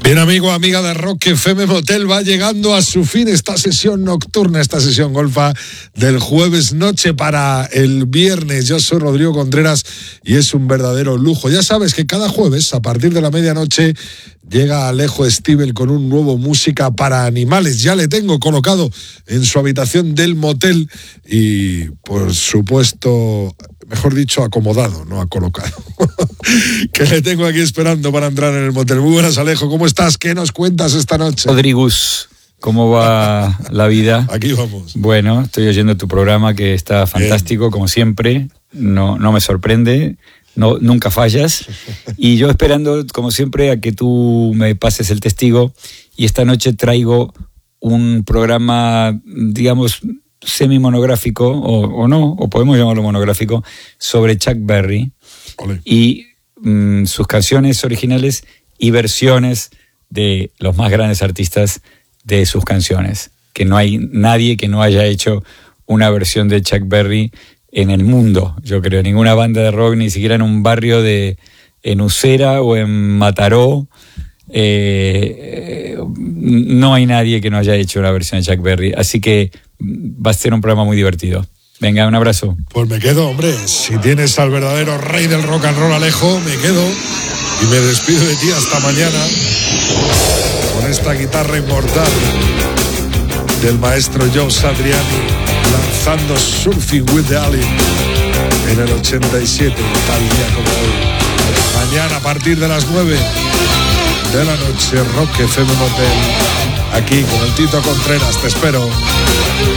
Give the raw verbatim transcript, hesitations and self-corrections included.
Bien, amigo, amiga de Rock F M Motel, va llegando a su fin esta sesión nocturna, esta sesión golfa del jueves noche para el viernes. Yo soy Rodrigo Contreras y es un verdadero lujo. Ya sabes que cada jueves, a partir de la medianoche, llega Alejo Stivel con un nuevo Música para Animales. Ya le tengo colocado en su habitación del motel y, por supuesto, mejor dicho, acomodado, no acolocado. Que le tengo aquí esperando para entrar en el motel. Muy buenas, Alejo, ¿cómo estás? ¿Qué nos cuentas esta noche? Rodrigus, ¿cómo va la vida? Aquí vamos. Bueno, estoy oyendo tu programa que está fantástico, Bien. Como siempre. No, no me sorprende. No, nunca fallas. Y yo esperando, como siempre, a que tú me pases el testigo. Y esta noche traigo un programa, digamos, semi-monográfico, o, o no, o podemos llamarlo monográfico, sobre Chuck Berry. Olé. Y mm, sus canciones originales y versiones de los más grandes artistas de sus canciones. Que no hay nadie que no haya hecho una versión de Chuck Berry en el mundo, yo creo. Ninguna banda de rock, ni siquiera en un barrio de en Usera o en Mataró, eh, no hay nadie que no haya hecho una versión de Chuck Berry. Así que va a ser un programa muy divertido. Venga, un abrazo. Pues me quedo, hombre. Si tienes al verdadero rey del rock and roll, Alejo, me quedo y me despido de ti hasta mañana con esta guitarra inmortal del maestro Joe Satriani, lanzando Surfing with the Alien en el ochenta y siete, tal día como hoy. Mañana a partir de las nueve de la noche, Rock F M Motel, aquí con el Tito Contreras. Te espero.